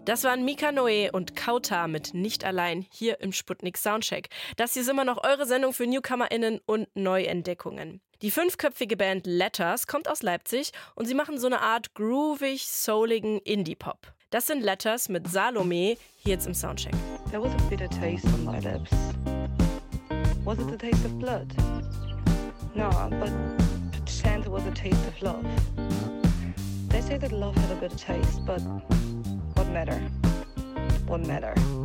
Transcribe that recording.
Das waren Mika Noe und Kauta mit Nicht allein hier im Sputnik Soundcheck. Das hier ist immer noch eure Sendung für NewcomerInnen und Neuentdeckungen. Die 5-köpfige Band Letters kommt aus Leipzig und sie machen so eine Art groovig, souligen Indie-Pop. Das sind Letters mit Salome hier jetzt im Soundcheck. There was a bitter taste on my lips. Was it the taste of blood? No, but perchance it was a taste of love. They say that love had a bitter taste, but what matter? What matter?